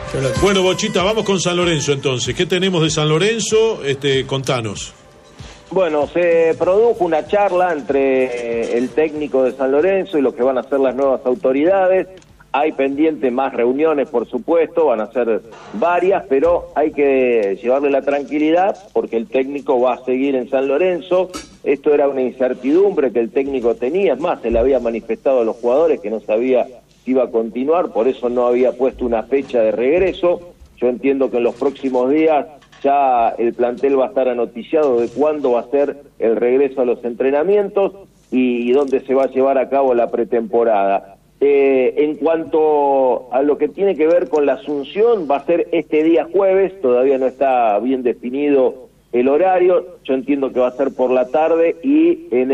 Bueno, Bochita, vamos con San Lorenzo entonces. ¿Qué tenemos de San Lorenzo? Contanos. Bueno, se produjo una charla entre el técnico de San Lorenzo y lo que van a ser las nuevas autoridades. Hay pendientes más reuniones, por supuesto, van a ser varias, pero hay que llevarle la tranquilidad porque el técnico va a seguir en San Lorenzo. Esto era una incertidumbre que el técnico tenía, es más, se le había manifestado a los jugadores que no sabía si iba a continuar, por eso no había puesto una fecha de regreso. Yo entiendo que en los próximos días ya el plantel va a estar anoticiado de cuándo va a ser el regreso a los entrenamientos y dónde se va a llevar a cabo la pretemporada. En cuanto a lo que tiene que ver con la Asunción, va a ser este día jueves, todavía no está bien definido el horario, yo entiendo que va a ser por la tarde y en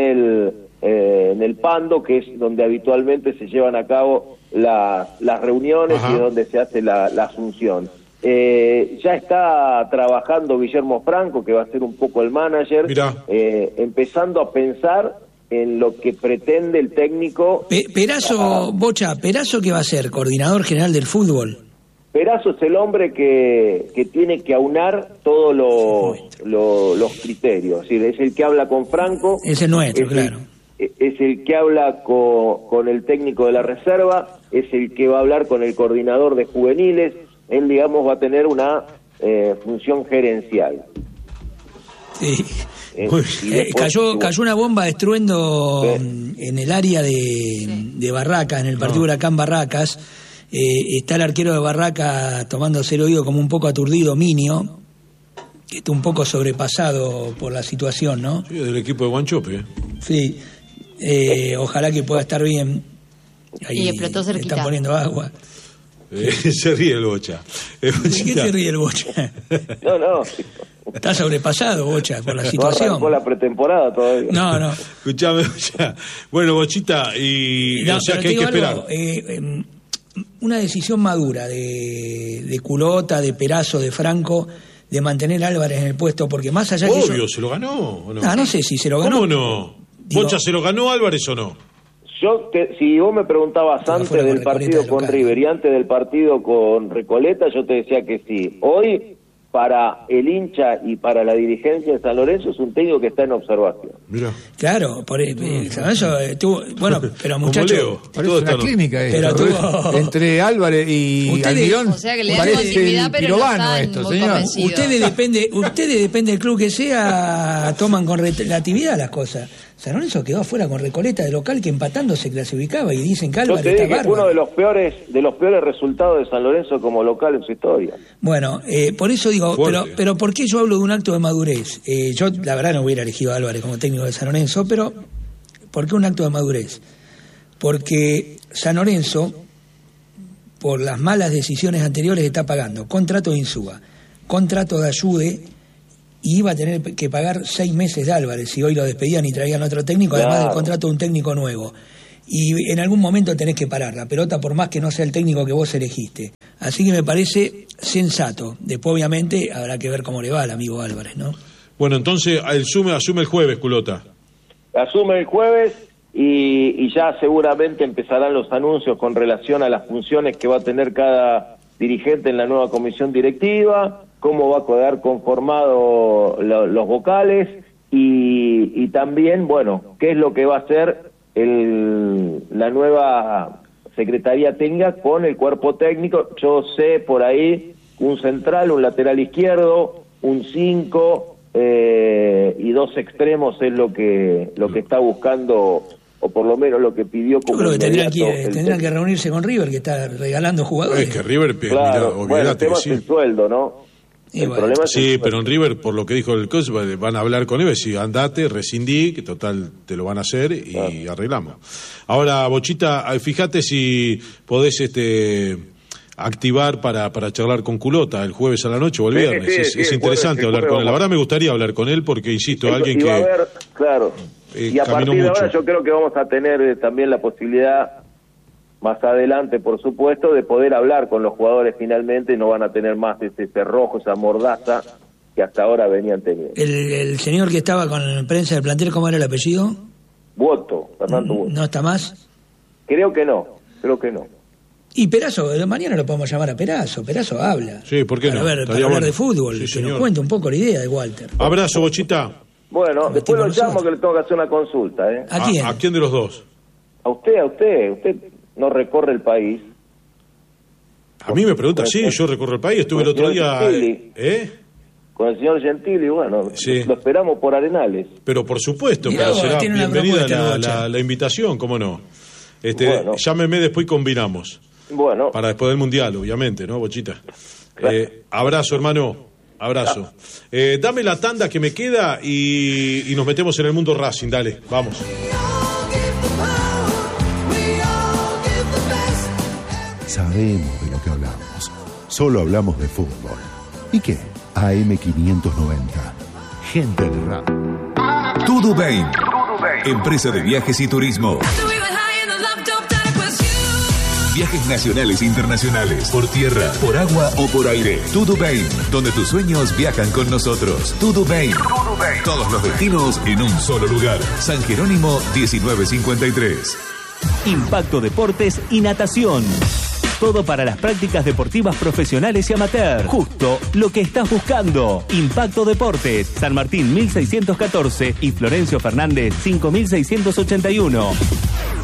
el Pando, que es donde habitualmente se llevan a cabo las reuniones. Ajá. Y donde se hace la Asunción. Ya está trabajando Guillermo Franco, que va a ser un poco el manager, empezando a pensar en lo que pretende el técnico. Perazo, Bocha, ¿Perazo qué va a ser? ¿Coordinador general del fútbol? Perazo es el hombre que tiene que aunar todos los criterios, es decir, es el que habla con Franco. Es el nuestro, claro. Es el que habla con el técnico de la reserva, es el que va a hablar con el coordinador de juveniles. Él, digamos, va a tener una función gerencial. Sí. Cayó una bomba de estruendo en el área de Barracas, en el partido Huracán Barracas. Está el arquero de Barracas tomándose el oído como un poco aturdido, Minio, que está un poco sobrepasado por la situación, ¿no? Sí, del equipo de Guanchope. Sí, ojalá que pueda estar bien. Ahí y explotó cerquita. Están poniendo agua. Se ríe el Bocha. ¿De qué se ríe el Bocha? No. Está sobrepasado, Bocha, por la situación. No arrancó la pretemporada todavía. No. Escuchame, Bocha. Bueno, Bochita, o sea que hay que esperar. Una decisión madura de Culota, de Perazo, de Franco, de mantener a Álvarez en el puesto, porque más allá Obvio, que ellos... ¿se lo ganó o no? No sé si se lo ganó. ¿Cómo no? ¿Bocha se lo ganó Álvarez o no? Si vos me preguntabas antes del partido con River y antes del partido con Recoleta, yo te decía que sí. Hoy, para el hincha y para la dirigencia de San Lorenzo, es un técnico que está en observación. Mirá. Claro, por eso tuvo... Bueno, pero muchachos... Parece una clínica pero tuvo... entre Álvarez y Almirón. O sea que le dan continuidad, pero no están muy convencidos. Ustedes depende del club que sea, toman con relatividad las cosas. San Lorenzo quedó afuera con Recoleta de local, que empatando se clasificaba, y dicen que Álvarez está bárbaro. Uno de los peores resultados de San Lorenzo como local en su historia. Bueno, por eso digo, pero ¿por qué yo hablo de un acto de madurez? Yo la verdad no hubiera elegido a Álvarez como técnico de San Lorenzo, pero ¿por qué un acto de madurez? Porque San Lorenzo, por las malas decisiones anteriores, está pagando contrato de Insúa, contrato de Ayude, y iba a tener que pagar 6 meses de Álvarez si hoy lo despedían y traían otro técnico, además del contrato de un técnico nuevo. Y en algún momento tenés que parar la pelota, por más que no sea el técnico que vos elegiste. Así que me parece sensato. Después, obviamente, habrá que ver cómo le va al amigo Álvarez, ¿no? Bueno, entonces asume el jueves, Culota. Asume el jueves y ya seguramente empezarán los anuncios con relación a las funciones que va a tener cada dirigente en la nueva comisión directiva, cómo va a quedar conformado los vocales y también, bueno, qué es lo que va a hacer la nueva secretaría técnica con el cuerpo técnico. Yo sé por ahí un central, un lateral izquierdo, un 5 y 2 extremos es lo que está buscando, o por lo menos lo que pidió como... Yo creo que tendrán que reunirse con River, que está regalando jugadores. Es que River, claro, bueno, el tema es el sueldo, ¿no? Pero en River, por lo que dijo el coach, van a hablar con él, si andate, rescindí, que total te lo van a hacer y arreglamos. Ahora, Bochita, fíjate si podés activar para charlar con Culota el jueves a la noche o el viernes. Es interesante hablar con él. La verdad me gustaría hablar con él porque, insisto, alguien que... Claro. Y a partir de ahora yo creo que vamos a tener también la posibilidad... más adelante, por supuesto, de poder hablar con los jugadores finalmente, y no van a tener más ese cerrojo, esa mordaza que hasta ahora venían teniendo. ¿El señor que estaba con la prensa del plantel, cómo era el apellido? Fernando Boto. ¿No está más? Creo que no. Y Perazo, mañana lo podemos llamar a Perazo. Perazo habla. Sí, ¿por qué no? Para hablar de fútbol, sí, que nos cuente un poco la idea de Walter. Abrazo, Bochita. Bueno, después lo llamo que le tengo que hacer una consulta. ¿A quién? ¿A quién de los dos? A usted. Usted no recorre el país. A mí me pregunta, sí, yo recorro el país, estuve el otro día... Con el señor Gentili, bueno, sí. Lo esperamos por Arenales. Pero por supuesto, pero será bienvenida la invitación, ¿cómo no? Bueno. Llámeme después y combinamos. Bueno. Para después del Mundial, obviamente, ¿no, Bochita? Claro. Abrazo, hermano, abrazo. Dame la tanda que me queda y nos metemos en el mundo Racing, dale, vamos. Sabemos de lo que hablamos. Solo hablamos de fútbol. ¿Y qué? AM590. Gente de rap. TudoBain. Empresa de viajes y turismo. Viajes nacionales e internacionales, por tierra, por agua o por aire. TudoBain, donde tus sueños viajan con nosotros. TudoBain. Todos los destinos en un solo lugar. San Jerónimo 1953. Impacto Deportes y Natación. Todo para las prácticas deportivas profesionales y amateur. Justo lo que estás buscando. Impacto Deportes, San Martín 1614 y Florencio Fernández 5681.